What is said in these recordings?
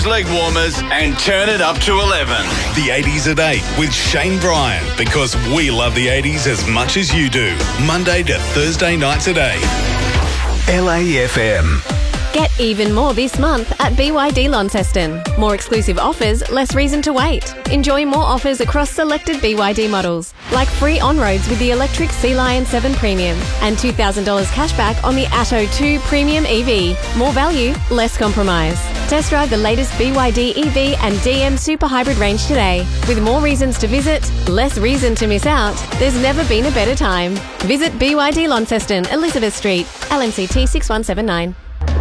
leg warmers and turn it up to 11. The 80s at 8 with Shane Bryan, because we love the 80s as much as you do. Monday to Thursday nights at 8. LAFM. Get even more this month at BYD Launceston. More exclusive offers, less reason to wait. Enjoy more offers across selected BYD models, like free on-roads with the electric Sea Lion 7 Premium and $2,000 cashback on the Atto 2 Premium EV. More value, less compromise. Test drive the latest BYD EV and DM Super Hybrid range today. With more reasons to visit, less reason to miss out, there's never been a better time. Visit BYD Launceston, Elizabeth Street, LMCT 6179.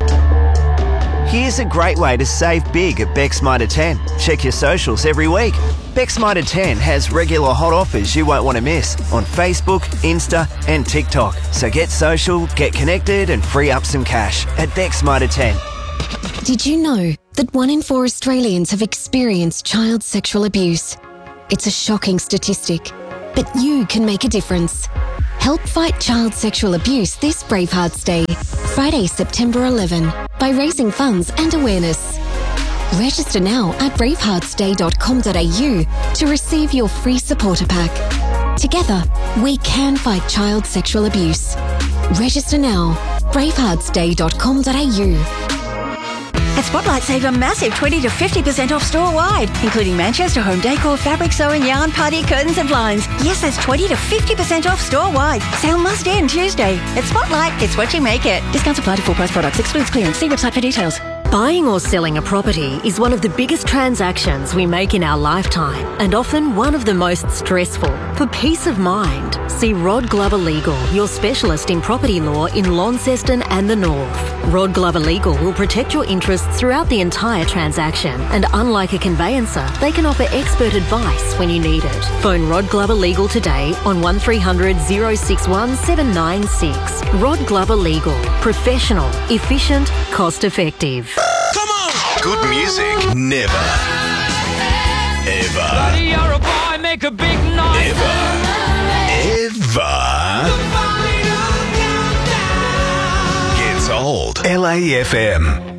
Here's a great way to save big at Beck's Mitre 10. Check your socials every week. Beck's Mitre 10 has regular hot offers you won't want to miss on Facebook, Insta and TikTok. So get social, get connected and free up some cash at Beck's Mitre 10. Did you know that 1 in 4 Australians have experienced child sexual abuse? It's a shocking statistic, but you can make a difference. Help fight child sexual abuse this Bravehearts Day, Friday, September 11, by raising funds and awareness. Register now at braveheartsday.com.au to receive your free supporter pack. Together, we can fight child sexual abuse. Register now, braveheartsday.com.au. At Spotlight, save a massive 20 to 50% off store-wide, including Manchester home decor, fabric sewing, yarn, party, curtains and blinds. Yes, that's 20 to 50% off store-wide. Sale must end Tuesday. At Spotlight, it's what you make it. Discounts apply to full-price products. Excludes clearance. See website for details. Buying or selling a property is one of the biggest transactions we make in our lifetime, and often one of the most stressful. For peace of mind, see Rod Glover Legal, your specialist in property law in Launceston and the North. Rod Glover Legal will protect your interests throughout the entire transaction, and unlike a conveyancer, they can offer expert advice when you need it. Phone Rod Glover Legal today on 1300 061 796. Rod Glover Legal. Professional, efficient, cost-effective. Come on! Good music. Never. Ever. Buddy, you're a boy, make a big noise. Ever gets old. LAFM.